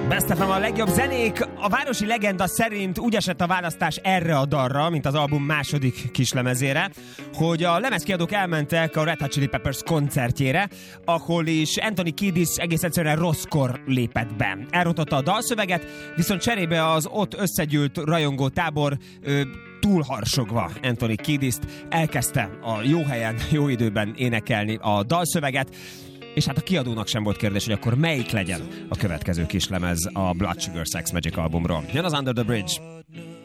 Best FM a legjobb zenék. A városi legenda szerint úgy esett a választás erre a dalra, mint az album második kislemezére, hogy a lemezkiadók elmentek a Red Hot Chili Peppers koncertjére, ahol is Anthony Kiedis egész egyszerűen rosszkor lépett be. Elrontotta a dalszöveget, viszont cserébe az ott összegyűlt rajongó tábor túlharsogva Anthony Kiedist elkezdte a jó helyen, jó időben énekelni a dalszöveget, és hát a kiadónak sem volt kérdés, hogy akkor melyik legyen a következő kislemez a Blood Sugar Sex Magik albumról. Jön az Under the Bridge.